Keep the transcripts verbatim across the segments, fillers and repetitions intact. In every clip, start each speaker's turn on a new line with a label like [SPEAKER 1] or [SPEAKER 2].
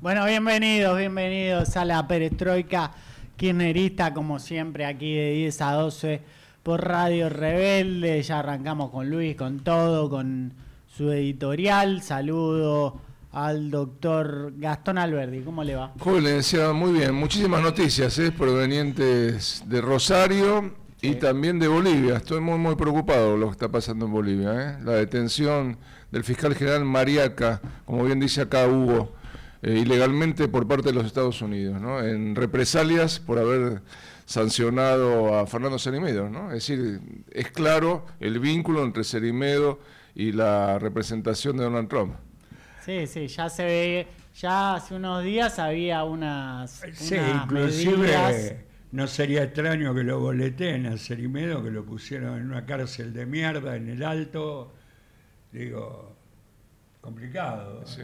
[SPEAKER 1] Bueno, bienvenidos, bienvenidos a la Perestroika Kirchnerista, como siempre, aquí de diez a doce por Radio Rebelde. Ya arrancamos con Luis, con todo, con su editorial. Saludo al doctor Gastón Alberdi. ¿Cómo le va?
[SPEAKER 2] Joven, le decía, muy bien. Muchísimas noticias ¿eh? provenientes de Rosario y sí. también de Bolivia. Estoy muy, muy preocupado por lo que está pasando en Bolivia. ¿eh? La detención del fiscal general Mariaca, como bien dice acá Hugo, eh, ilegalmente por parte de los Estados Unidos, ¿no? En represalias por haber sancionado a Fernando Cerimedo, ¿no? Es decir, es claro el vínculo entre Cerimedo y la representación de Donald Trump.
[SPEAKER 1] Sí, sí, ya se ve, ya hace unos días había unas,
[SPEAKER 3] sí,
[SPEAKER 1] unas
[SPEAKER 3] inclusive
[SPEAKER 1] medidas.
[SPEAKER 3] No sería extraño que lo boleteen a Cerimedo, que lo pusieron en una cárcel de mierda en el Alto. Digo, complicado.
[SPEAKER 2] Sí.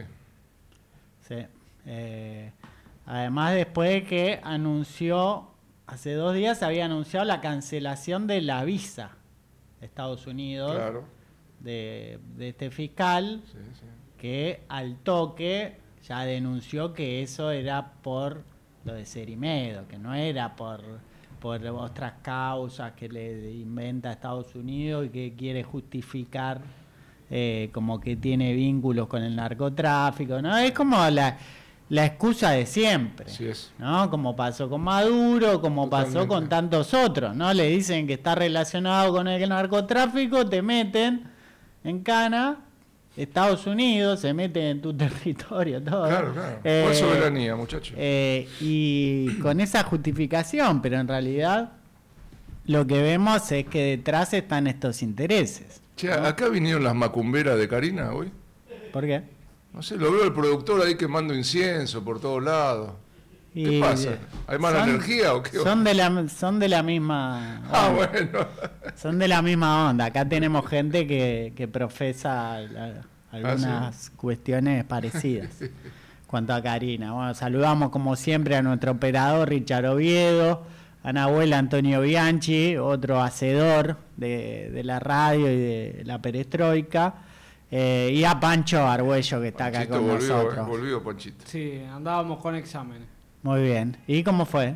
[SPEAKER 1] Sí. Eh, además, después de que anunció, hace dos días había anunciado la cancelación de la visa de Estados Unidos,
[SPEAKER 2] Claro.
[SPEAKER 1] de, de este fiscal,
[SPEAKER 2] Sí, sí.
[SPEAKER 1] que al toque ya denunció que eso era por lo de Cerimedo, que no era por, por otras causas que le inventa Estados Unidos y que quiere justificar eh, como que tiene vínculos con el narcotráfico, ¿no? Es como la, la excusa de siempre,
[SPEAKER 2] Así es.
[SPEAKER 1] ¿no? Como pasó con Maduro, como
[SPEAKER 2] Totalmente.
[SPEAKER 1] pasó con tantos otros, ¿no? Le dicen que está relacionado con el narcotráfico, te meten en cana. Estados Unidos se mete en tu territorio, todo.
[SPEAKER 2] Claro, claro.
[SPEAKER 1] Eh,
[SPEAKER 2] ¿Cuál soberanía, muchachos?
[SPEAKER 1] Eh, y con esa justificación, pero en realidad lo que vemos es que detrás están estos intereses.
[SPEAKER 2] Che,
[SPEAKER 1] ¿no?
[SPEAKER 2] acá vinieron las macumberas de Karina hoy.
[SPEAKER 1] ¿Por qué?
[SPEAKER 2] No sé, lo veo el productor ahí quemando incienso por todos lados. ¿Qué
[SPEAKER 1] Y
[SPEAKER 2] pasa? ¿Hay mala
[SPEAKER 1] son-
[SPEAKER 2] energía o qué?
[SPEAKER 1] Son de la, son de la misma
[SPEAKER 2] Ah,
[SPEAKER 1] onda.
[SPEAKER 2] bueno.
[SPEAKER 1] Son de la misma onda. Acá tenemos gente que, que profesa la- algunas
[SPEAKER 2] Ah, ¿sí?
[SPEAKER 1] cuestiones parecidas. Cuanto a Karina, bueno, saludamos como siempre a nuestro operador Richard Oviedo, a Nahuel Antonio Bianchi, otro hacedor de, de la radio y de la perestroika, eh, y a Pancho Argüello, que está acá
[SPEAKER 2] Panchito
[SPEAKER 1] con
[SPEAKER 2] volvió,
[SPEAKER 1] nosotros.
[SPEAKER 2] eh, volvió, Panchito.
[SPEAKER 4] Sí, andábamos con exámenes.
[SPEAKER 1] Muy bien. ¿Y cómo fue?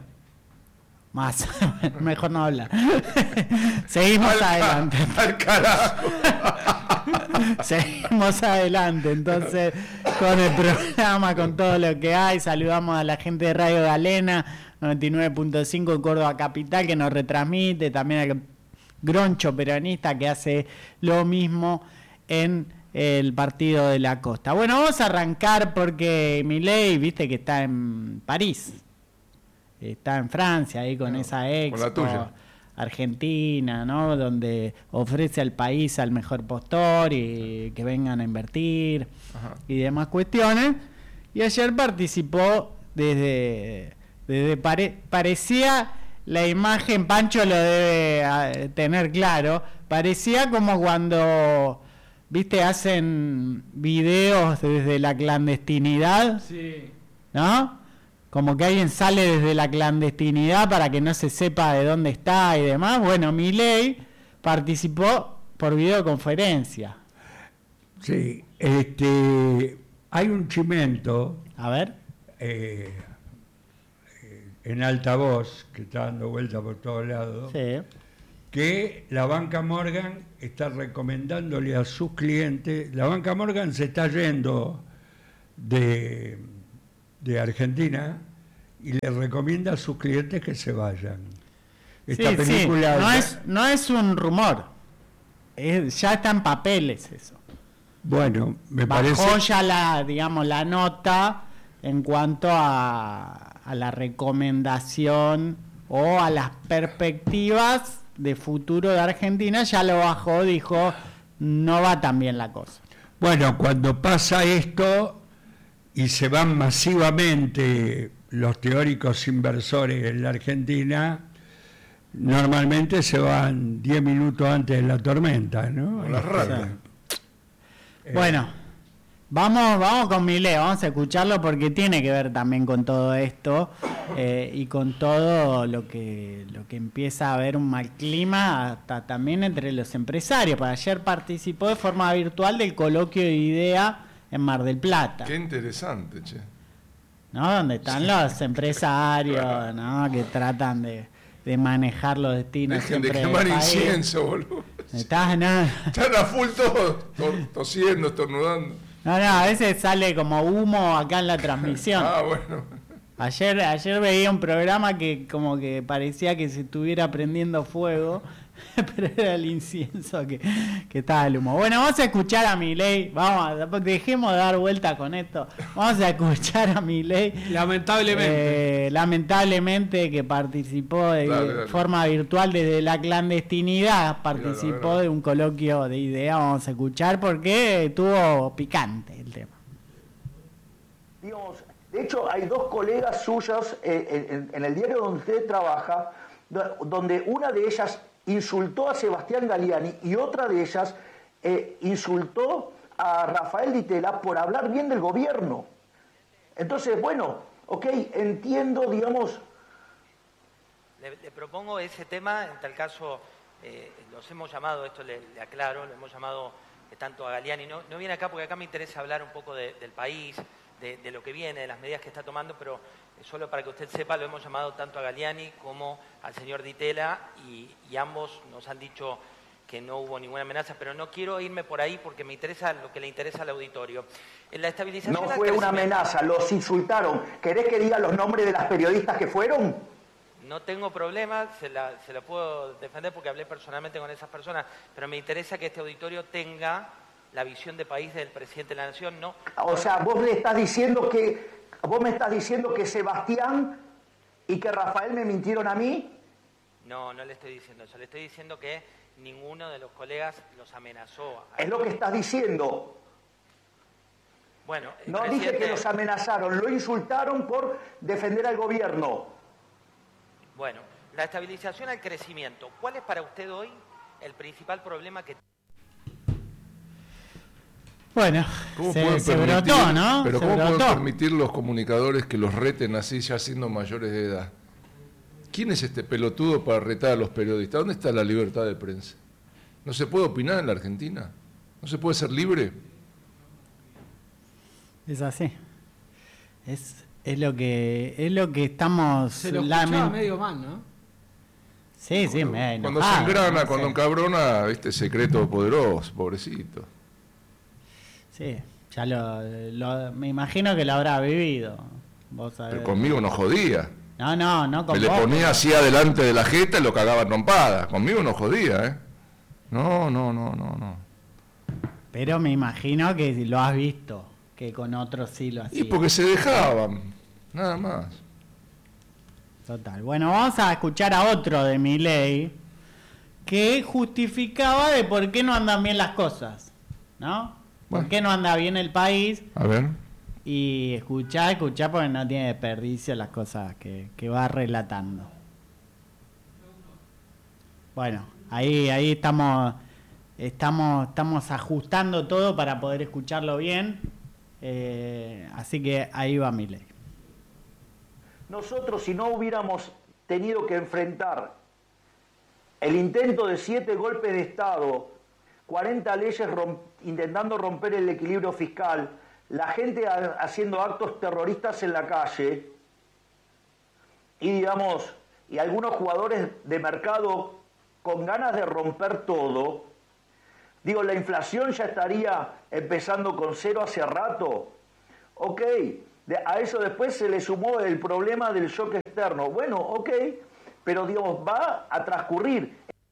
[SPEAKER 1] Más. Mejor no hablar. Seguimos
[SPEAKER 2] Al ca-
[SPEAKER 1] adelante.
[SPEAKER 2] Al carajo.
[SPEAKER 1] Seguimos adelante, entonces, con el programa, con todo lo que hay. Saludamos a la gente de Radio Galena, noventa y nueve punto cinco en Córdoba Capital, que nos retransmite. También al Groncho Peronista, que hace lo mismo en el Partido de la Costa. Bueno, vamos a arrancar porque Milei, viste que está en París. Está en Francia, ahí con
[SPEAKER 2] No,
[SPEAKER 1] esa
[SPEAKER 2] con
[SPEAKER 1] expo
[SPEAKER 2] la tuya.
[SPEAKER 1] argentina, ¿no? Donde ofrece al país al mejor postor y que vengan a invertir
[SPEAKER 2] Ajá.
[SPEAKER 1] y demás cuestiones. Y ayer participó desde, desde pare, parecía la imagen, Pancho lo debe ah, tener claro, parecía como cuando, viste, hacen videos desde la clandestinidad,
[SPEAKER 4] Sí.
[SPEAKER 1] ¿no? Como que alguien sale desde la clandestinidad para que no se sepa de dónde está y demás. Bueno, Milei participó por videoconferencia.
[SPEAKER 3] Sí, este, hay un chimento
[SPEAKER 1] A ver.
[SPEAKER 3] eh, eh, en altavoz que está dando vuelta por todos lados,
[SPEAKER 1] Sí.
[SPEAKER 3] que la banca Morgan está recomendándole a sus clientes. La banca Morgan se está yendo de, de Argentina y le recomienda a sus clientes que se vayan. Esta
[SPEAKER 1] Sí, sí.
[SPEAKER 3] película
[SPEAKER 1] No es, no es un rumor. Es- ya está en papeles eso.
[SPEAKER 3] bueno, me
[SPEAKER 1] Bajó
[SPEAKER 3] parece
[SPEAKER 1] ya la, digamos, la nota en cuanto a, a la recomendación o a las perspectivas de futuro de Argentina. Ya lo bajó, dijo, no va tan bien la cosa.
[SPEAKER 3] bueno, cuando pasa esto y se van masivamente los teóricos inversores en la Argentina, normalmente se van diez minutos antes de la tormenta, ¿no?
[SPEAKER 2] Con las ratas.
[SPEAKER 3] Eh,
[SPEAKER 1] Bueno, vamos, vamos con Milei, vamos a escucharlo porque tiene que ver también con todo esto eh, y con todo lo que lo que empieza a haber un mal clima hasta también entre los empresarios. Porque ayer participó de forma virtual del coloquio de IDEA en Mar del Plata.
[SPEAKER 2] Qué interesante, che.
[SPEAKER 1] ¿no? Donde están los empresarios, ¿no? Que tratan de, de manejar los destinos.
[SPEAKER 2] Dejen de
[SPEAKER 1] siempre
[SPEAKER 2] quemar
[SPEAKER 1] del país.
[SPEAKER 2] incienso, boludo.
[SPEAKER 1] Estás, no,
[SPEAKER 2] Están a full todos, to- tosiendo, estornudando.
[SPEAKER 1] no, no, a veces sale como humo acá en la transmisión.
[SPEAKER 2] Ah, bueno.
[SPEAKER 1] Ayer, ayer veía un programa que como que parecía que se estuviera prendiendo fuego, pero era el incienso que, que estaba el humo. Bueno, vamos a escuchar a Milei, vamos, dejemos de dar vuelta con esto. Vamos a escuchar a Milei.
[SPEAKER 4] Lamentablemente.
[SPEAKER 1] Eh, lamentablemente que participó de
[SPEAKER 2] Dale, dale.
[SPEAKER 1] forma virtual desde la clandestinidad, participó
[SPEAKER 2] Míralo, míralo.
[SPEAKER 1] de un coloquio de ideas. Vamos a escuchar porque estuvo picante el tema.
[SPEAKER 5] Digamos, de hecho, hay dos colegas suyos eh, en, en el diario donde usted trabaja, do- donde una de ellas insultó a Sebastián Galiani y otra de ellas eh, insultó a Rafael Ditela por hablar bien del gobierno. Entonces, bueno, ok, entiendo, digamos...
[SPEAKER 6] Le, le propongo ese tema, en tal caso, eh, los hemos llamado, esto le, le aclaro, lo hemos llamado eh, tanto a Galiani, no, no viene acá porque acá me interesa hablar un poco de, del país, de, de lo que viene, de las medidas que está tomando, pero eh, solo para que usted sepa, lo hemos llamado tanto a Galiani como al señor Ditela y, y ambos nos han dicho que no hubo ninguna amenaza, pero no quiero irme por ahí porque me interesa lo que le interesa al auditorio. En la estabilización
[SPEAKER 5] No
[SPEAKER 6] al
[SPEAKER 5] fue una
[SPEAKER 6] crecimiento-
[SPEAKER 5] amenaza, los insultaron. ¿Querés que diga los nombres de las periodistas que fueron?
[SPEAKER 6] No tengo problema, se la, se la puedo defender porque hablé personalmente con esas personas, pero me interesa que este auditorio tenga la visión de país del presidente de la Nación, no.
[SPEAKER 5] O sea, vos le estás diciendo que, vos me estás diciendo que Sebastián y que Rafael me mintieron a mí.
[SPEAKER 6] No, no le estoy diciendo eso, le estoy diciendo que ninguno de los colegas los amenazó.
[SPEAKER 5] Es lo que estás diciendo.
[SPEAKER 6] Bueno, el
[SPEAKER 5] No dije
[SPEAKER 6] presidente-
[SPEAKER 5] que los amenazaron, lo insultaron por defender al gobierno.
[SPEAKER 6] Bueno, la estabilización al crecimiento. ¿Cuál es para usted hoy el principal problema que
[SPEAKER 1] Bueno,
[SPEAKER 2] ¿Cómo
[SPEAKER 1] se,
[SPEAKER 2] pueden
[SPEAKER 1] se
[SPEAKER 2] permitir-
[SPEAKER 1] brotó, ¿no?
[SPEAKER 2] Pero
[SPEAKER 1] se
[SPEAKER 2] ¿cómo
[SPEAKER 1] brotó.
[SPEAKER 2] pueden permitir los comunicadores que los reten así ya siendo mayores de edad? ¿Quién es este pelotudo para retar a los periodistas? ¿Dónde está la libertad de prensa? ¿No se puede opinar en la Argentina? ¿No se puede ser libre?
[SPEAKER 1] Es así. Es, es lo que es lo que estamos
[SPEAKER 4] Se lo
[SPEAKER 1] lamen-
[SPEAKER 4] escuchaba medio mal, ¿no?
[SPEAKER 1] Sí, sí, me
[SPEAKER 2] Cuando se
[SPEAKER 1] enojado,
[SPEAKER 2] engrana,
[SPEAKER 1] no
[SPEAKER 2] cuando
[SPEAKER 1] sé.
[SPEAKER 2] encabrona, este secreto poderoso, pobrecito.
[SPEAKER 1] Sí, ya lo, lo- me imagino que lo habrá vivido. Vos sabés.
[SPEAKER 2] Pero conmigo no jodía.
[SPEAKER 1] No, no, no con
[SPEAKER 2] Me le
[SPEAKER 1] vos,
[SPEAKER 2] ponía
[SPEAKER 1] pero-
[SPEAKER 2] así adelante de la jeta y lo cagaba en trompada. Conmigo no jodía, ¿eh? No, no, no, no, no.
[SPEAKER 1] Pero me imagino que lo has visto, que con otros sí lo
[SPEAKER 2] Y
[SPEAKER 1] hacía.
[SPEAKER 2] porque se dejaban, nada más.
[SPEAKER 1] Total. Bueno, vamos a escuchar a otro de Milei que justificaba de por qué no andan bien las cosas, ¿no? ¿Por
[SPEAKER 2] Bueno.
[SPEAKER 1] qué no anda bien el país?
[SPEAKER 2] A ver.
[SPEAKER 1] Y escuchá, escuchá, porque no tiene desperdicio las cosas que, que va relatando. Bueno, ahí, ahí estamos, estamos, estamos ajustando todo para poder escucharlo bien. Eh, así que ahí va Milei.
[SPEAKER 5] Nosotros, si no hubiéramos tenido que enfrentar el intento de siete golpes de Estado, cuarenta leyes rom- intentando romper el equilibrio fiscal, la gente ha- haciendo actos terroristas en la calle y, digamos, y algunos jugadores de mercado con ganas de romper todo, digo, la inflación ya estaría empezando con cero hace rato. Ok, de- a eso después se le sumó el problema del shock externo. Bueno, ok, pero digamos, va a transcurrir.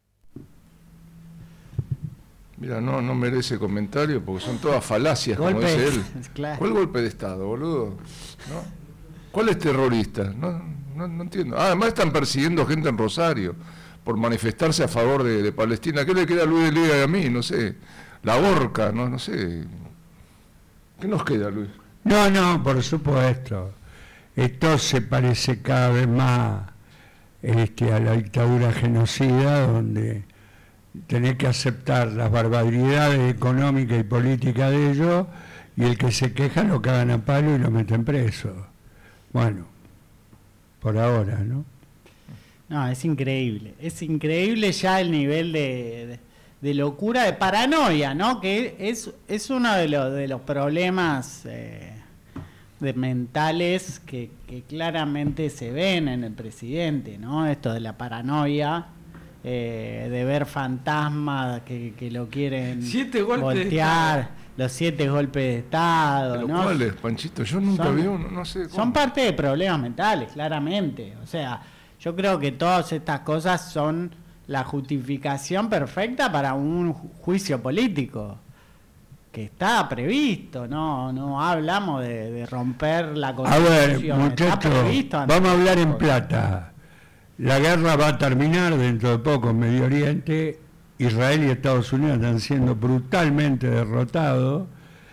[SPEAKER 2] Mira, no, no merece comentario porque son todas falacias, como
[SPEAKER 1] Golpe,
[SPEAKER 2] dice él.
[SPEAKER 1] claro.
[SPEAKER 2] ¿Cuál golpe de Estado, boludo? ¿No? ¿Cuál es terrorista? No, no, no entiendo. Ah, además están persiguiendo gente en Rosario por manifestarse a favor de, de Palestina. ¿Qué le queda a Luis de Liga y a mí? No sé. La horca, no, no sé. ¿Qué nos queda, Luis?
[SPEAKER 3] No, no, por supuesto. Esto se parece cada vez más este, a la dictadura genocida, donde tenés que aceptar las barbaridades económicas y políticas de ellos, y el que se queja lo cagan a palo y lo meten preso. Bueno, por ahora, ¿no?
[SPEAKER 1] No, es increíble. Es increíble ya el nivel de, de, de locura, de paranoia, ¿no? Que es, es uno de los, de los problemas eh, de mentales que, que claramente se ven en el presidente, ¿no? Esto de la paranoia, eh, de ver fantasmas que, que lo quieren
[SPEAKER 4] siete golpes
[SPEAKER 1] voltear,
[SPEAKER 4] de estado.
[SPEAKER 1] Los siete golpes de Estado,
[SPEAKER 2] ¿Pero
[SPEAKER 1] ¿no?
[SPEAKER 2] cuáles, Panchito? Yo nunca
[SPEAKER 1] Son-
[SPEAKER 2] vi uno, no sé. ¿cómo?
[SPEAKER 1] Son parte de problemas mentales, claramente. O sea, yo creo que todas estas cosas son la justificación perfecta para un ju- juicio político que está previsto, no no hablamos de, de romper la
[SPEAKER 3] A
[SPEAKER 1] Constitución.
[SPEAKER 3] ver,
[SPEAKER 1] está
[SPEAKER 3] muchachos,
[SPEAKER 1] previsto ante-
[SPEAKER 3] vamos a hablar en plata. La guerra va a terminar dentro de poco en Medio Oriente. Israel y Estados Unidos están siendo brutalmente derrotados.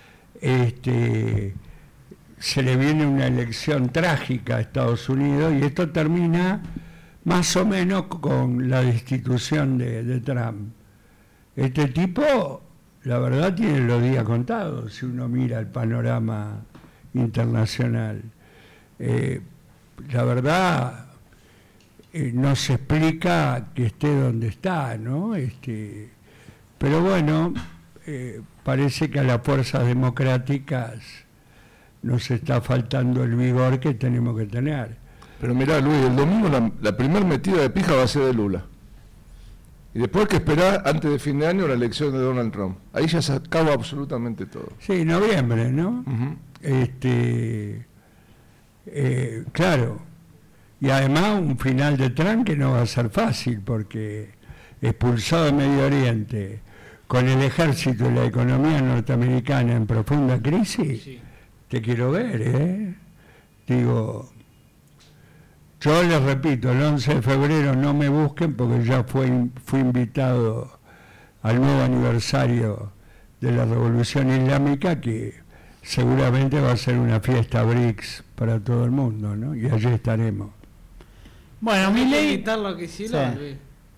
[SPEAKER 3] Este, se le viene una elección trágica a Estados Unidos y esto termina más o menos con la destitución de, de Trump. Este tipo, la verdad, tiene los días contados si uno mira el panorama internacional. Eh, la verdad, eh, no se explica que esté donde está, ¿no? Este, pero bueno, eh, parece que a las fuerzas democráticas nos está faltando el vigor que tenemos que tener.
[SPEAKER 2] Pero mirá, Luis, el domingo la, la primera metida de pija va a ser de Lula. Y después hay que esperar, antes de fin de año, la elección de Donald Trump. Ahí ya se acaba absolutamente todo.
[SPEAKER 3] Sí, noviembre, ¿no?
[SPEAKER 2] Ujú.
[SPEAKER 3] Este, eh, claro. Y además un final de Trump que no va a ser fácil, porque expulsado de Medio Oriente, con el ejército y la economía norteamericana en profunda crisis,
[SPEAKER 4] Sí.
[SPEAKER 3] te quiero ver, ¿eh? Digo, yo les repito, el once de febrero no me busquen porque ya fue, fui invitado al nuevo aniversario de la Revolución Islámica, que seguramente va a ser una fiesta BRICS para todo el mundo, ¿no? Y allí estaremos.
[SPEAKER 1] Bueno,
[SPEAKER 4] Hay que
[SPEAKER 1] Milei,
[SPEAKER 4] evitar lo que hicieron,
[SPEAKER 1] Sí.
[SPEAKER 4] Luis.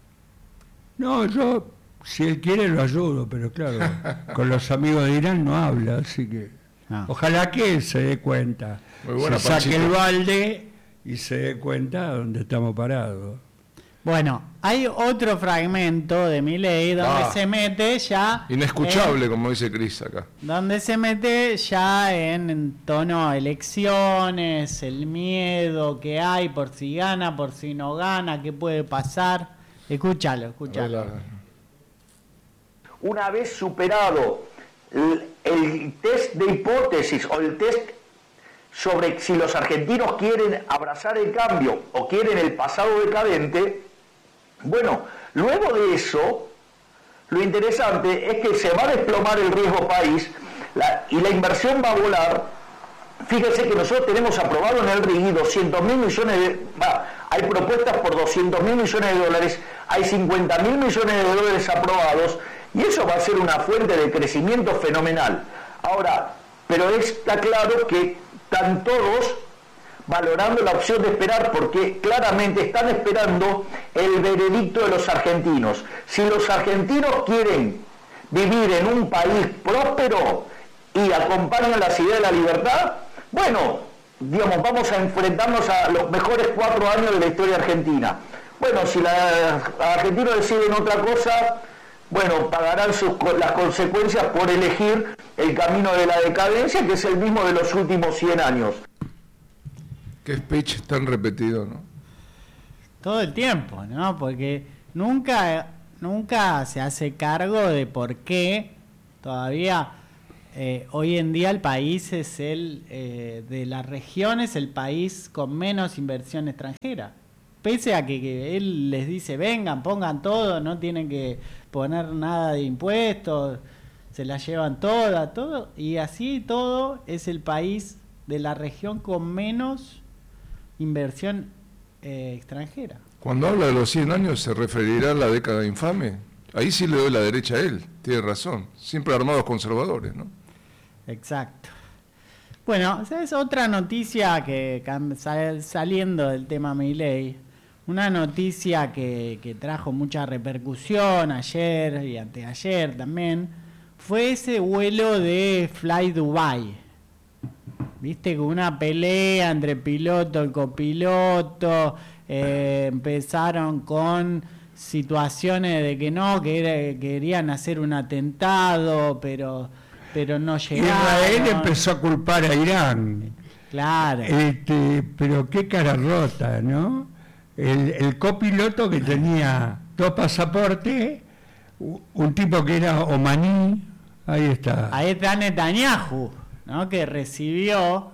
[SPEAKER 3] No, yo, si él quiere, lo ayudo, pero claro, con los amigos de Irán no habla, así que
[SPEAKER 1] Ah.
[SPEAKER 3] ojalá que él se dé cuenta,
[SPEAKER 2] Muy buena,
[SPEAKER 3] se saque
[SPEAKER 2] Panchito.
[SPEAKER 3] el balde y se dé cuenta dónde estamos parados.
[SPEAKER 1] bueno, hay otro fragmento de Milei donde
[SPEAKER 2] Ah.
[SPEAKER 1] se mete ya
[SPEAKER 2] Inescuchable, como dice Cris acá.
[SPEAKER 1] donde se mete ya en, en tono elecciones, el miedo que hay por si gana, por si no gana, qué puede pasar. Escúchalo, escúchalo.
[SPEAKER 2] Hola.
[SPEAKER 5] Una vez superado el, el test de hipótesis o el test sobre si los argentinos quieren abrazar el cambio o quieren el pasado decadente, bueno, luego de eso, lo interesante es que se va a desplomar el riesgo país la- y la inversión va a volar. Fíjense que nosotros tenemos aprobado en el R I G doscientos mil millones de... va, hay propuestas por doscientos mil millones de dólares, hay cincuenta mil millones de dólares aprobados, y eso va a ser una fuente de crecimiento fenomenal. Ahora, pero está claro que están todos valorando la opción de esperar, porque claramente están esperando el veredicto de los argentinos. Si los argentinos quieren vivir en un país próspero y acompañan las ideas de la libertad, bueno, digamos, vamos a enfrentarnos a los mejores cuatro años de la historia argentina. Bueno, si los argentinos deciden otra cosa, bueno, pagarán sus, las consecuencias por elegir el camino de la decadencia, que es el mismo de los últimos cien años.
[SPEAKER 2] Qué speech tan repetido, ¿no?
[SPEAKER 1] Todo el tiempo, ¿no? Porque nunca, nunca se hace cargo de por qué todavía eh, hoy en día el país es el, eh, de las regiones, el país con menos inversión extranjera. Pese a que, que él les dice, vengan, pongan todo, no tienen que poner nada de impuestos, se la llevan toda, todo, y así todo es el país de la región con menos inversión eh, extranjera.
[SPEAKER 2] Cuando habla de los cien años, ¿se referirá a la década infame? Ahí sí le doy la derecha a él, tiene razón. Siempre armados conservadores, ¿no?
[SPEAKER 1] Exacto. Bueno, es otra noticia que cam- sal- saliendo del tema Milei, una noticia que, que trajo mucha repercusión ayer y anteayer también, fue ese vuelo de Fly Dubai. Viste, con una pelea entre piloto y copiloto, eh, empezaron con situaciones de que no, que era- querían hacer un atentado, pero, pero no llegaron.
[SPEAKER 3] Israel empezó a culpar a Irán.
[SPEAKER 1] Claro.
[SPEAKER 3] Este, pero qué cara rota, ¿no? El, el copiloto que tenía dos pasaportes, un tipo que era omaní, ahí está.
[SPEAKER 1] Ahí está Netanyahu, ¿no? Que recibió,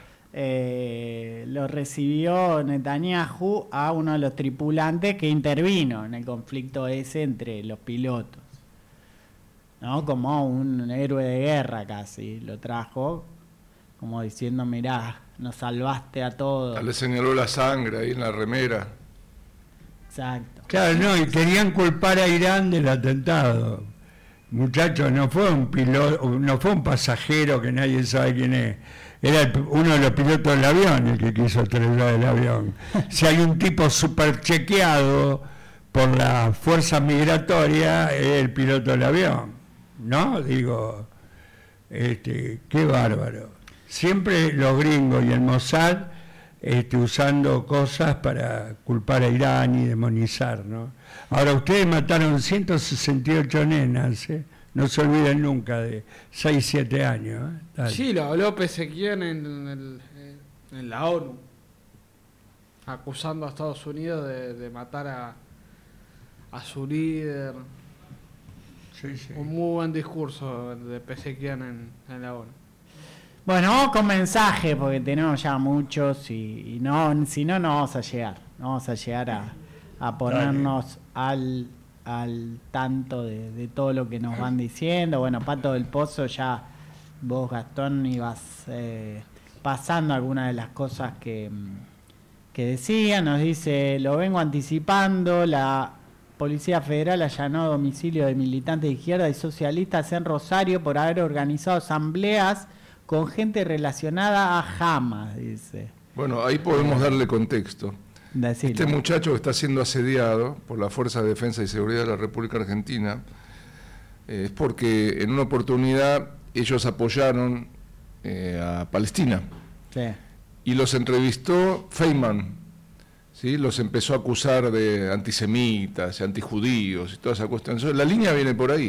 [SPEAKER 1] eh, lo recibió Netanyahu a uno de los tripulantes que intervino en el conflicto ese entre los pilotos, ¿no? Como un héroe de guerra casi, lo trajo, como diciendo, mirá, nos salvaste a todos.
[SPEAKER 2] Le señaló la sangre ahí en la remera.
[SPEAKER 1] Exacto.
[SPEAKER 3] Claro, no, y querían culpar a Irán del atentado. Muchachos, no fue un piloto, no fue un pasajero que nadie sabe quién es. Era el, uno de los pilotos del avión el que quiso estrellar el avión. Si hay un tipo super chequeado por la fuerza migratoria, es el piloto del avión. ¿No? Digo, este, qué bárbaro. Siempre los gringos y el Mossad este, usando cosas para culpar a Irán y demonizar, ¿no? Ahora, ustedes mataron ciento sesenta y ocho nenas, ¿eh? No se olviden nunca de seis, siete años. ¿eh? Dale.
[SPEAKER 4] Sí, lo habló Pesequian en, el, en la ONU, acusando a Estados Unidos de, de matar a, a su líder.
[SPEAKER 3] Sí, sí.
[SPEAKER 4] Un muy buen discurso de Pesequian en, en la ONU.
[SPEAKER 1] Bueno, vamos con mensajes porque tenemos ya muchos y, y no, si no, no vamos a llegar. No vamos a llegar a, a ponernos al, al tanto de, de todo lo que nos van diciendo. Bueno, Pato del Pozo, ya vos, Gastón, ibas eh, pasando algunas de las cosas que, que decía. Nos dice, lo vengo anticipando, la Policía Federal allanó domicilio de militantes de izquierda y socialistas en Rosario por haber organizado asambleas con gente relacionada a Hamas, dice.
[SPEAKER 2] Bueno, ahí podemos darle contexto.
[SPEAKER 1] Decilo.
[SPEAKER 2] Este muchacho que está siendo asediado por la Fuerza de Defensa y Seguridad de la República Argentina eh, es porque en una oportunidad ellos apoyaron eh, a Palestina.
[SPEAKER 1] Sí.
[SPEAKER 2] Y los entrevistó Feynman, ¿sí? Los empezó a acusar de antisemitas, antijudíos y toda esa cuestión. La línea viene por ahí.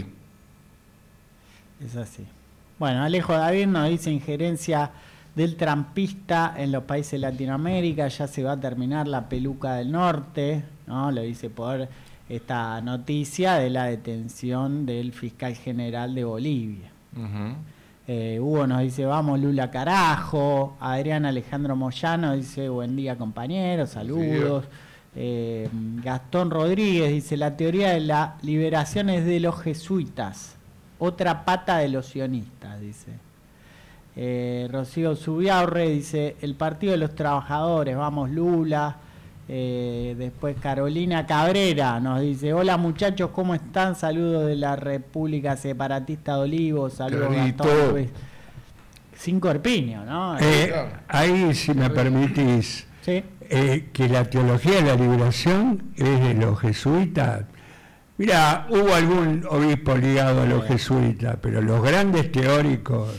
[SPEAKER 1] Es así. Bueno, Alejo David nos dice injerencia del trampista en los países de Latinoamérica, ya se va a terminar la peluca del norte, ¿no? Lo dice por esta noticia de la detención del fiscal general de Bolivia.
[SPEAKER 2] Uh-huh.
[SPEAKER 1] eh, Hugo nos dice, vamos Lula carajo. Adrián Alejandro Moyano dice, buen día compañeros, saludos. Sí, eh, Gastón Rodríguez dice, la teoría de la liberación es de los jesuitas. Otra pata de los sionistas, dice. Eh, Rocío Zubiaurre dice, el Partido de los Trabajadores, vamos Lula. Eh, después Carolina Cabrera nos dice, hola muchachos, ¿cómo están? Saludos de la República Separatista de Olivos, saludos Gastón Ruiz. Sin corpiño, ¿no?
[SPEAKER 3] Eh, ahí, si me permitís, ¿sí? eh, que la teología de la liberación es de los jesuitas. Mira, hubo algún obispo ligado a los jesuitas, pero los grandes teóricos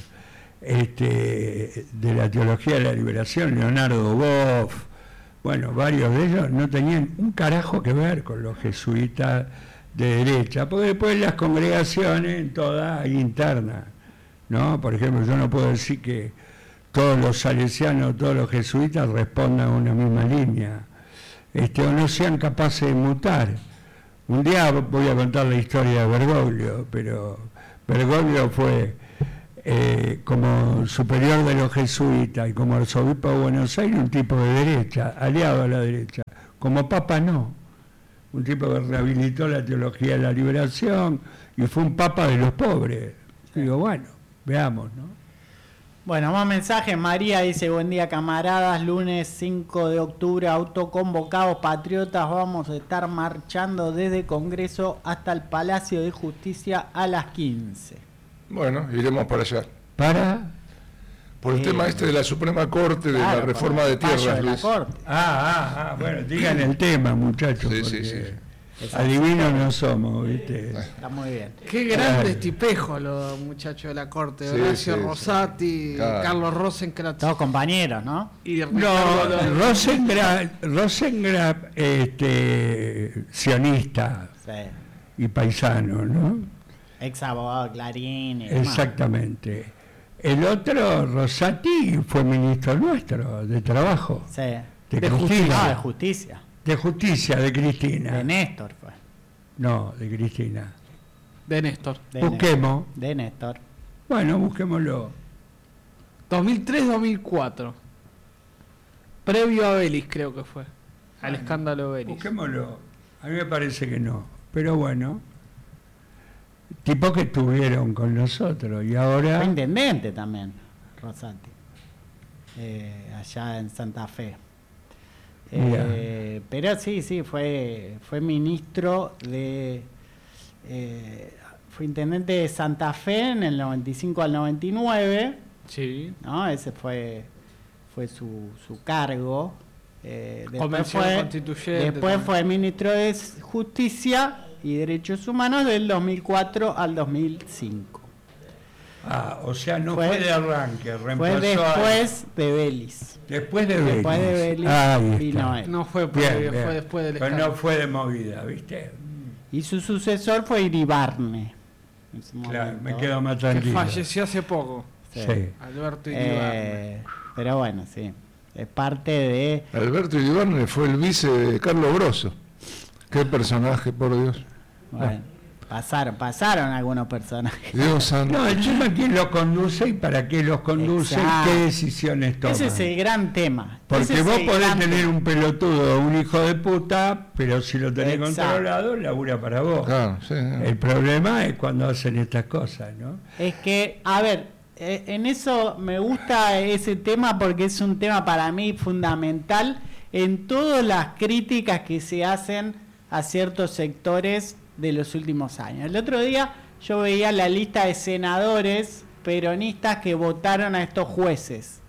[SPEAKER 3] este, de la teología de la liberación, Leonardo Boff, bueno, varios de ellos no tenían un carajo que ver con los jesuitas de derecha, porque después las congregaciones todas hay internas, ¿no? Por ejemplo, yo no puedo decir que todos los salesianos, todos los jesuitas respondan a una misma línea, este, o no sean capaces de mutar. Un día voy a contar la historia de Bergoglio, pero Bergoglio fue eh, como superior de los jesuitas y como arzobispo de Buenos Aires un tipo de derecha, aliado a la derecha. Como papa no, un tipo que rehabilitó la teología de la liberación y fue un papa de los pobres. Digo, bueno, veamos, ¿no?
[SPEAKER 1] Bueno, más mensajes. María dice, buen día camaradas, lunes cinco de octubre, autoconvocados patriotas, vamos a estar marchando desde Congreso hasta el Palacio de Justicia a las quince.
[SPEAKER 2] Bueno, iremos para allá.
[SPEAKER 3] ¿Para?
[SPEAKER 2] Por el
[SPEAKER 1] eh,
[SPEAKER 2] tema este de la Suprema Corte, de
[SPEAKER 1] claro,
[SPEAKER 2] la reforma de tierras,
[SPEAKER 1] de la
[SPEAKER 2] Luis.
[SPEAKER 1] Corte.
[SPEAKER 3] Ah, ah, ah, bueno, digan el tema, muchachos.
[SPEAKER 2] Sí, sí, sí.
[SPEAKER 3] Adivinos no somos, ¿viste?
[SPEAKER 1] Está muy bien.
[SPEAKER 4] Qué grandes tipejos los muchachos de la corte.
[SPEAKER 2] Sí,
[SPEAKER 4] Horacio
[SPEAKER 2] sí,
[SPEAKER 4] Rosati,
[SPEAKER 2] sí. Claro.
[SPEAKER 4] Carlos Rosenkratz.
[SPEAKER 1] Todos compañeros, ¿no?
[SPEAKER 4] Y
[SPEAKER 3] No, Rosengraf, Rosengraf este, sionista
[SPEAKER 1] Sí.
[SPEAKER 3] y paisano, ¿no?
[SPEAKER 1] Ex abogado de Clarín y demás.
[SPEAKER 3] Exactamente. El otro, Rosati, fue ministro nuestro de Trabajo.
[SPEAKER 1] Sí.
[SPEAKER 3] De,
[SPEAKER 4] De
[SPEAKER 3] Cristina.
[SPEAKER 4] justicia.
[SPEAKER 1] Ah, de justicia.
[SPEAKER 3] De Justicia, de Cristina.
[SPEAKER 1] De Néstor fue.
[SPEAKER 3] No, de Cristina.
[SPEAKER 4] De Néstor.
[SPEAKER 1] De
[SPEAKER 3] Busquemos.
[SPEAKER 1] Néstor. De Néstor.
[SPEAKER 3] Bueno, busquémoslo.
[SPEAKER 4] dos mil tres dos mil cuatro. Previo a Belis, creo que fue. Al
[SPEAKER 3] Bueno,
[SPEAKER 4] escándalo Belis.
[SPEAKER 3] Busquémoslo. A mí me parece que no. Pero bueno. Tipos que estuvieron con nosotros y ahora...
[SPEAKER 1] Fue intendente también, Rosati. Eh, allá en Santa Fe. Eh, pero sí, sí, fue, fue ministro de... eh, fue intendente de Santa Fe en el noventa y cinco al noventa y nueve,
[SPEAKER 4] Sí.
[SPEAKER 1] ¿no? Ese fue, fue su, su cargo. Eh, después
[SPEAKER 4] Convención
[SPEAKER 1] fue,
[SPEAKER 4] Constituyente
[SPEAKER 1] después
[SPEAKER 4] también.
[SPEAKER 1] fue ministro de Justicia y Derechos Humanos del dos mil cuatro al dos mil cinco.
[SPEAKER 3] Ah, o sea, no
[SPEAKER 1] Fue-
[SPEAKER 3] fue, de arranque,
[SPEAKER 1] Fue
[SPEAKER 3] reemplazó a-
[SPEAKER 1] después de Belis.
[SPEAKER 3] Después de
[SPEAKER 1] Después de
[SPEAKER 3] Belis.
[SPEAKER 1] Belis
[SPEAKER 3] Ahí
[SPEAKER 1] vino
[SPEAKER 3] está.
[SPEAKER 1] él.
[SPEAKER 4] No fue
[SPEAKER 3] Bien,
[SPEAKER 4] previo,
[SPEAKER 3] bien.
[SPEAKER 4] fue después del
[SPEAKER 3] Pero
[SPEAKER 4] escándalo.
[SPEAKER 3] no fue de movida, ¿viste?
[SPEAKER 1] Y su sucesor fue Iribarne. En ese
[SPEAKER 3] Claro,
[SPEAKER 1] momento.
[SPEAKER 3] me quedo más
[SPEAKER 4] Que
[SPEAKER 3] tranquilo.
[SPEAKER 4] falleció hace poco.
[SPEAKER 1] Sí.
[SPEAKER 3] Sí.
[SPEAKER 4] Alberto Iribarne.
[SPEAKER 1] Eh, pero bueno, sí. Es parte de...
[SPEAKER 2] Alberto Iribarne fue el vice de Carlos Grosso. Qué personaje, por Dios.
[SPEAKER 1] Bueno, pasaron, pasaron algunos personajes.
[SPEAKER 2] Dios santo.
[SPEAKER 3] No, el tema es quién los conduce y para qué los conduce
[SPEAKER 1] Exacto.
[SPEAKER 3] y qué decisiones toman.
[SPEAKER 1] Ese es el gran tema.
[SPEAKER 3] Porque
[SPEAKER 1] Ese es
[SPEAKER 3] vos
[SPEAKER 1] el
[SPEAKER 3] podés
[SPEAKER 1] gran
[SPEAKER 3] tener
[SPEAKER 1] tema.
[SPEAKER 3] un pelotudo, un hijo de puta, pero si lo tenés
[SPEAKER 1] Exacto.
[SPEAKER 3] controlado, labura para vos.
[SPEAKER 2] Claro, sí, sí.
[SPEAKER 3] El problema es cuando hacen estas cosas, ¿no?
[SPEAKER 1] Es que, a ver, eh, en eso me gusta ese tema porque es un tema para mí fundamental en todas las críticas que se hacen a ciertos sectores de los últimos años. El otro día yo veía la lista de senadores peronistas que votaron a estos jueces.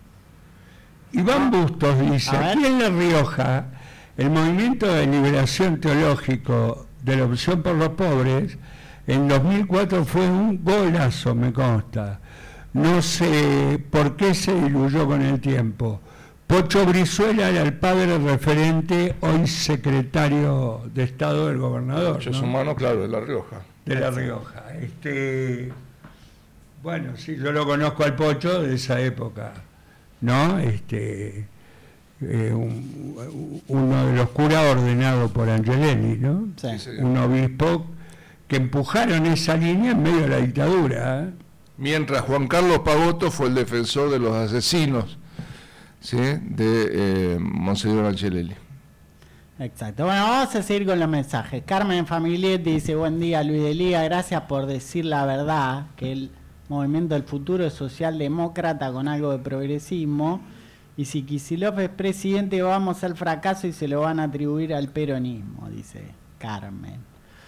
[SPEAKER 3] Iván Bustos dice,
[SPEAKER 1] A ver.
[SPEAKER 3] aquí en La Rioja, el movimiento de liberación teológico de la opción por los pobres, en dos mil cuatro fue un golazo, me consta. No sé por qué se diluyó con el tiempo. Pocho Brizuela era el padre referente, hoy secretario de Estado del gobernador,
[SPEAKER 2] Derechos
[SPEAKER 3] ¿no?
[SPEAKER 2] humanos, claro, de La Rioja.
[SPEAKER 3] De La Rioja. Este, bueno, sí, yo lo conozco al Pocho de esa época, ¿no? Este, eh, un- uno de los curas ordenado por Angelelli, ¿no?
[SPEAKER 1] Sí.
[SPEAKER 2] Sí, señor.
[SPEAKER 3] Un obispo que empujaron esa línea en medio de la dictadura, ¿eh?
[SPEAKER 2] Mientras Juan Carlos Pagotto fue el defensor de los asesinos, ¿sí?, de eh, Monseñor Angelelli.
[SPEAKER 1] Exacto. Bueno, vamos a seguir con los mensajes. Carmen Familietti dice, buen día Luis de Liga, gracias por decir la verdad, que el movimiento del futuro es socialdemócrata con algo de progresismo, y si Kicillof es presidente vamos al fracaso y se lo van a atribuir al peronismo, dice Carmen.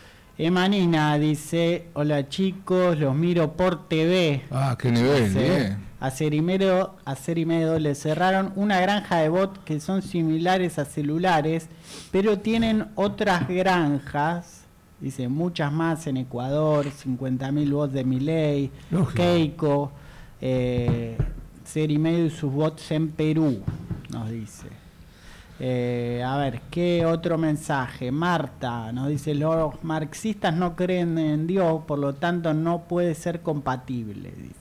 [SPEAKER 1] Emanina dice, hola chicos, los miro por T V.
[SPEAKER 2] Ah, qué nivel,
[SPEAKER 1] Dice,
[SPEAKER 2] bien.
[SPEAKER 1] a Cerimedo, a Cerimedo le cerraron una granja de bots que son similares a celulares, pero tienen otras granjas, dice, muchas más en Ecuador, cincuenta mil bots de Milei,
[SPEAKER 3] Lógico.
[SPEAKER 1] Keiko, eh, Cerimedo y sus bots en Perú, nos dice. Eh, a ver, ¿qué otro mensaje? Marta nos dice, los marxistas no creen en Dios, por lo tanto no puede ser compatible, dice.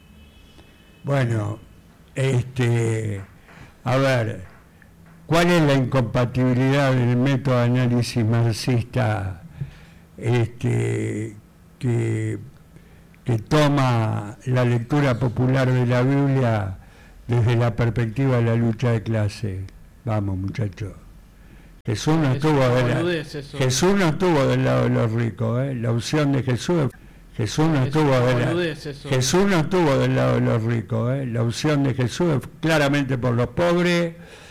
[SPEAKER 3] Bueno, este, a ver, ¿cuál es la incompatibilidad del método de análisis marxista este, que, que toma la lectura popular de la Biblia desde la perspectiva de la lucha de clase? Vamos, muchachos. Jesús no
[SPEAKER 4] Es
[SPEAKER 3] estuvo
[SPEAKER 4] una
[SPEAKER 3] de la-
[SPEAKER 4] boludez eso.
[SPEAKER 3] Jesús no estuvo del lado de los ricos, ¿eh? La opción de Jesús, Jesús no
[SPEAKER 4] Es
[SPEAKER 3] estuvo
[SPEAKER 4] una
[SPEAKER 3] de la-
[SPEAKER 4] boludez eso.
[SPEAKER 3] Jesús no estuvo del lado de los ricos, ¿eh? La opción de Jesús es claramente por los pobres,